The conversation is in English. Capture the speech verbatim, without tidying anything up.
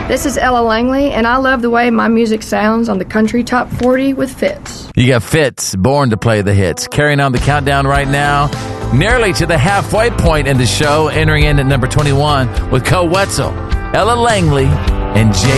This is Ella Langley, and I love the way my music sounds on the Country Top forty with Fitz. You got Fitz, born to play the hits. Carrying on the countdown right now, nearly to the halfway point in the show, entering in at number twenty-one with Co Wetzel, Ella Langley, and J